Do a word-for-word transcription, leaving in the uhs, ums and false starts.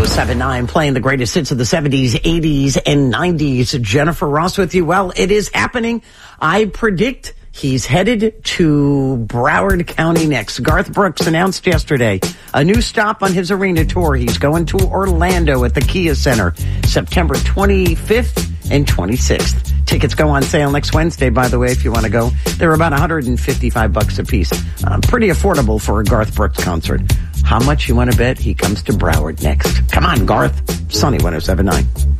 seven nine, playing the greatest hits of the seventies, eighties, and nineties. Jennifer Ross with you. Well, it is happening. I predict he's headed to Broward County next. Garth Brooks announced yesterday a new stop on his arena tour. He's going to Orlando at the Kia Center, September twenty-fifth and twenty-sixth. Tickets go on sale next Wednesday, by the way, if you want to go. They're about one hundred fifty-five bucks a piece. Uh, pretty affordable for a Garth Brooks concert. How much you want to bet he comes to Broward next? Come on, Garth. Sunny one oh seven point nine.